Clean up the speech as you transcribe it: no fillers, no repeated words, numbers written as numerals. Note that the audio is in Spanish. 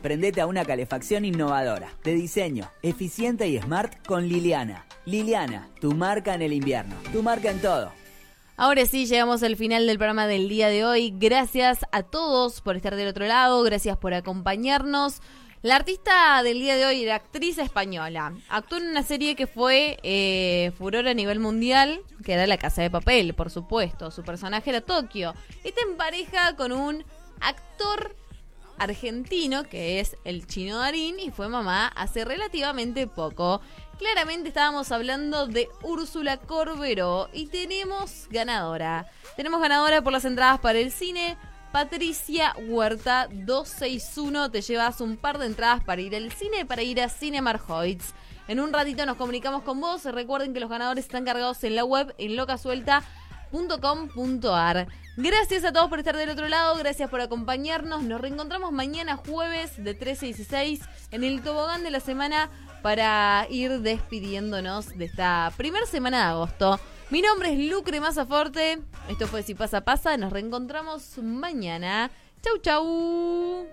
Prendete a una calefacción innovadora, de diseño, eficiente y smart con Liliana. Liliana, tu marca en el invierno, tu marca en todo. Ahora sí, llegamos al final del programa del día de hoy. Gracias a todos por estar del otro lado, gracias por acompañarnos. La artista del día de hoy era actriz española. Actuó en una serie que fue furor a nivel mundial, que era La Casa de Papel, por supuesto. Su personaje era Tokio. Está en pareja con un actor argentino, que es el Chino Darín, y fue mamá hace relativamente poco. Claramente estábamos hablando de Úrsula Corberó y tenemos ganadora. Tenemos ganadora por las entradas para el cine. Patricia Huerta 261, te llevas un par de entradas para ir al cine, para ir a Cinemark Hoyts. En un ratito nos comunicamos con vos. Recuerden que los ganadores están cargados en la web en locasuelta.com.ar. Gracias a todos por estar del otro lado, gracias por acompañarnos. Nos reencontramos mañana jueves de 13 a 16 en el tobogán de la semana para ir despidiéndonos de esta primera semana de agosto. Mi nombre es Lucre Mazaforte. Esto fue Si Pasa Pasa. Nos reencontramos mañana. Chau, chau.